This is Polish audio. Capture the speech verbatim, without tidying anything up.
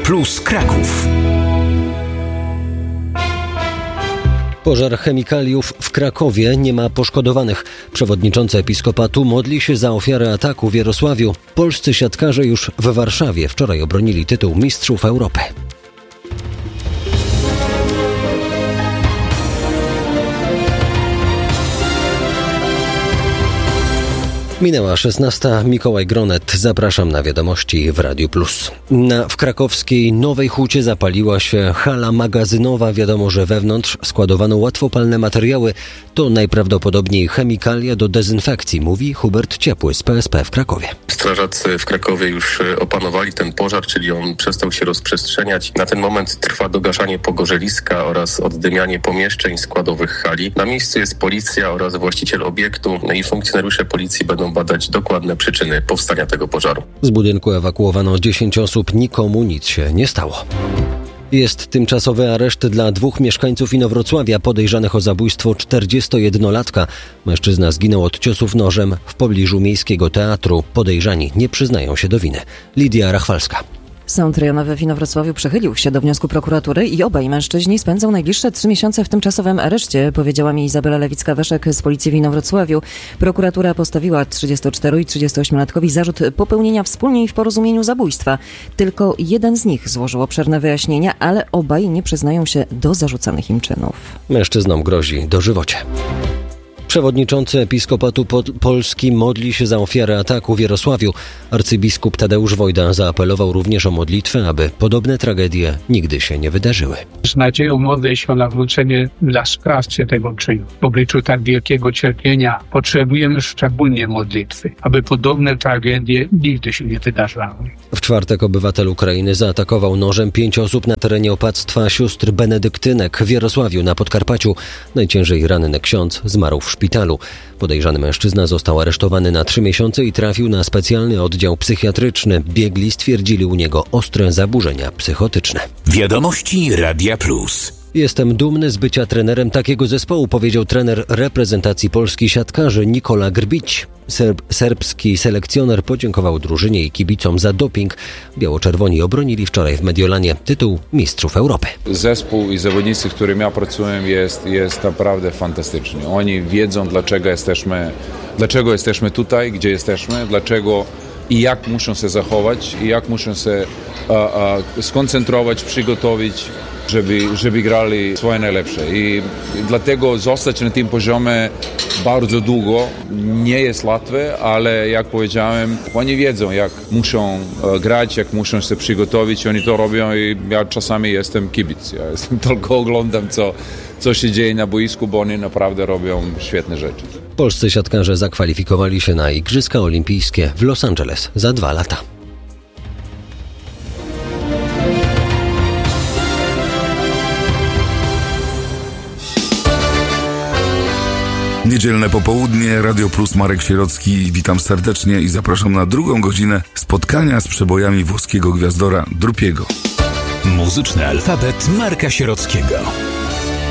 Plus Kraków. Pożar chemikaliów w Krakowie, nie ma poszkodowanych. Przewodniczący Episkopatu modli się za ofiarę ataku w Jarosławiu. Polscy siatkarze już w Warszawie wczoraj obronili tytuł Mistrzów Europy. Minęła szesnasta. Mikołaj Gronet. Zapraszam na wiadomości w Radiu Plus. Na, w krakowskiej Nowej Hucie zapaliła się hala magazynowa. Wiadomo, że wewnątrz składowano łatwopalne materiały. To najprawdopodobniej chemikalia do dezynfekcji, mówi Hubert Ciepły z P S P w Krakowie. Strażacy w Krakowie już opanowali ten pożar, czyli on przestał się rozprzestrzeniać. Na ten moment trwa dogaszanie pogorzeliska oraz oddymianie pomieszczeń składowych hali. Na miejscu jest policja oraz właściciel obiektu i funkcjonariusze policji będą badać dokładne przyczyny powstania tego pożaru. Z budynku ewakuowano dziesięć osób, nikomu nic się nie stało. Jest tymczasowy areszt dla dwóch mieszkańców Inowrocławia podejrzanych o zabójstwo czterdziestojednolatka. Mężczyzna zginął od ciosów nożem w pobliżu Miejskiego Teatru. Podejrzani nie przyznają się do winy. Lidia Rachwalska. Sąd rejonowy w Inowrocławiu przychylił się do wniosku prokuratury i obaj mężczyźni spędzą najbliższe trzy miesiące w tymczasowym areszcie, powiedziała mi Izabela Lewicka-Weszek z policji w Inowrocławiu. Prokuratura postawiła trzydziestocztero- i trzydziestoosmiolatkowi zarzut popełnienia wspólnie i w porozumieniu zabójstwa. Tylko jeden z nich złożył obszerne wyjaśnienia, ale obaj nie przyznają się do zarzucanych im czynów. Mężczyznom grozi dożywocie. Przewodniczący Episkopatu Polski modli się za ofiarę ataku w Jarosławiu. Arcybiskup Tadeusz Wojda zaapelował również o modlitwę, aby podobne tragedie nigdy się nie wydarzyły. Z nadzieją modlę się o nawrócenie dla sprawcy tego czynu. W obliczu tak wielkiego cierpienia potrzebujemy szczególnie modlitwy, aby podobne tragedie nigdy się nie wydarzały. W czwartek obywatel Ukrainy zaatakował nożem pięć osób na terenie opactwa sióstr benedyktynek w Jarosławiu na Podkarpaciu. Najciężej ranny ksiądz zmarł w szpitalu. Podejrzany mężczyzna został aresztowany na trzy miesiące i trafił na specjalny oddział psychiatryczny. Biegli stwierdzili u niego ostre zaburzenia psychotyczne. Wiadomości Radia Plus. Jestem dumny z bycia trenerem takiego zespołu, powiedział trener reprezentacji Polski siatkarzy Nikola Grbić. Serb, serbski selekcjoner podziękował drużynie i kibicom za doping. Biało-czerwoni obronili wczoraj w Mediolanie tytuł Mistrzów Europy. Zespół i zawodnicy, z którymi ja pracuję, jest, jest naprawdę fantastyczny. Oni wiedzą, dlaczego jesteśmy, dlaczego jesteśmy tutaj, gdzie jesteśmy, dlaczego i jak muszą się zachować, i jak muszą się a, a, skoncentrować, przygotować, żeby, żeby grali swoje najlepsze. I dlatego zostać na tym poziomie bardzo długo nie jest łatwe, ale jak powiedziałem, oni wiedzą, jak muszą grać, jak muszą się przygotować, oni to robią i ja czasami jestem kibic. Ja jestem, tylko oglądam, co, co się dzieje na boisku, bo oni naprawdę robią świetne rzeczy. Polscy siatkarze zakwalifikowali się na Igrzyska Olimpijskie w Los Angeles za dwa lata. Niedzielne popołudnie, Radio Plus, Marek Sierocki. Witam serdecznie i zapraszam na drugą godzinę spotkania z przebojami włoskiego gwiazdora Drupiego. Muzyczny alfabet Marka Sierockiego.